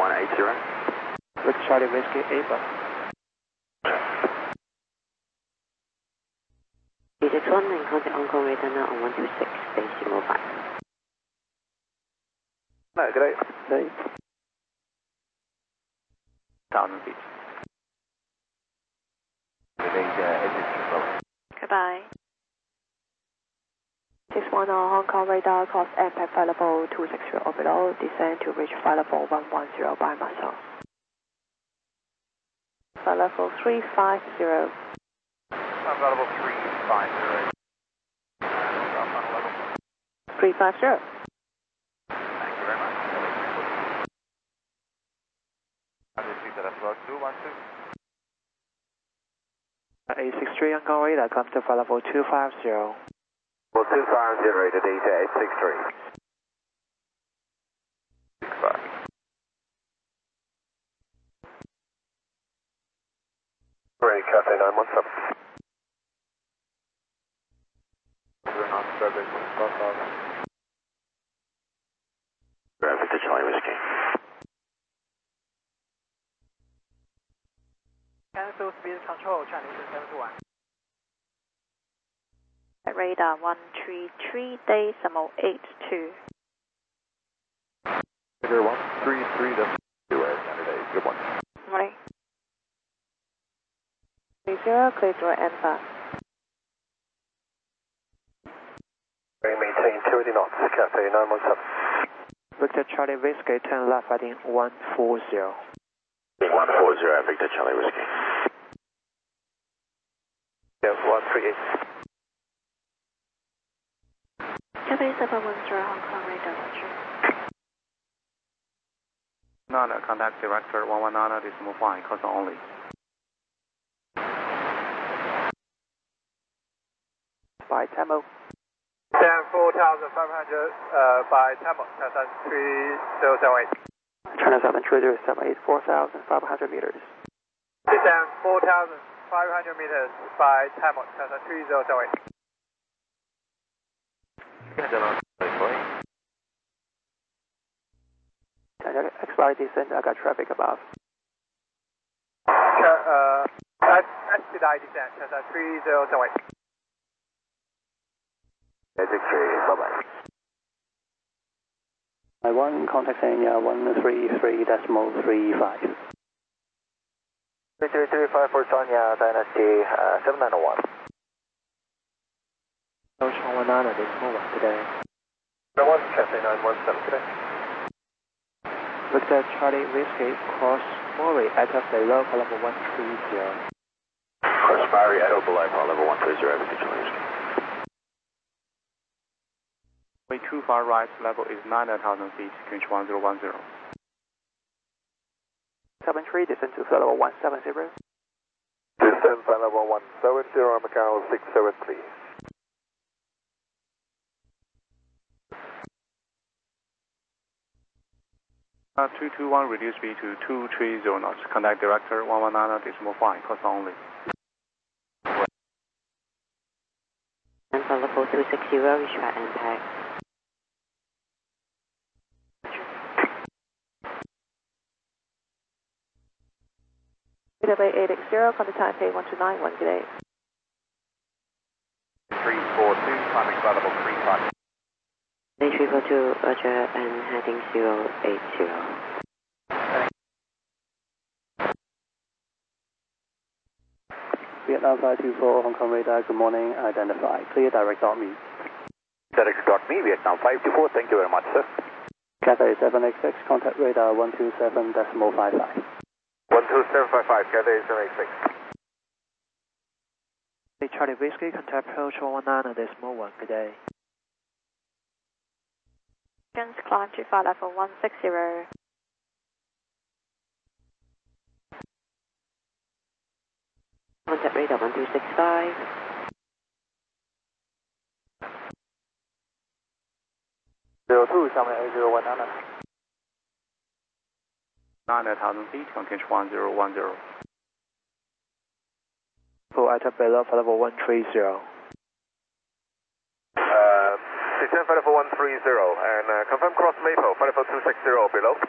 180. With Charlie Whiskey 8 bus. D61 and contact on-call radar now on 126, base 05. No, good day. Hey. 1,000 feet. Goodbye. 61 on Hong Kong radar, course impact flight level 260 or below, descend to reach flight level 110 by myself. Flight level 350. Flight level 350. 350. Thank you very much. That's about 212. A63 on Hong radar, comes to flight level 250. Well, 250 rated data 863. 65. Ready, Cathay 917. We're not service, Victor Charlie Whiskey. Cancel speed control, Chinese 721. Radar 133, decimal 82. Figure 133, that's 2 standard days. Good one. Morning. 30, clear door and fast. Maintain 280 knots, Cathay 917. Victor Charlie Whiskey 10 left heading 140. 140, Victor Charlie Whiskey. Yeah, 138. Cathay 710 Hong Kong radar, Nana, contact director 119 decimal 5, cause only. By Tamil. 4,500 by Tamil, 3078. China 73078, 4,500 meters. Descend 4,500 meters by Tamil, 3078. Expired descent, I got traffic above. Expedite descent, 3078. 83, bye-bye. I1 contact Anya 133.35. 3335 for Sonia Dynasty 7901. Approach 119 decimal 1 today. 1 Cathay 917 today. Victor Charlie Whiskey cross Murray at below flight level 130. Cross Murray at below flight level 130, Victor Charlie Whiskey. Way too far right, level is 9,000 feet, QNH 1010. 73, descend to flight level 170. Descend flight level 170, Macau 67, please. Uh, 221, reduce speed to 230 knots. Contact director 119 decimal 5, cause only. And flight level 260, reach flight impact. PW 860, contact Taipei 1291, good day. 342, climbing flight level 35. 342, roger, and heading 080. Vietnam 524, Hong Kong radar, good morning, identify. Clear direct on me. Direct.me, Vietnam 524, thank you very much, sir. Cathay 786, contact radar 127.55. 12755, Cathay 786. Hey, Charlie Whiskey, contact approach 119 decimal 1, good day. Climb to flight level 160. Contact radar 1265. 02, Summit 8019. 9,000 feet, QNH 1010. Pull at below flight level 130. Descend flight level 130 and confirm cross Maple, flight level 260 below.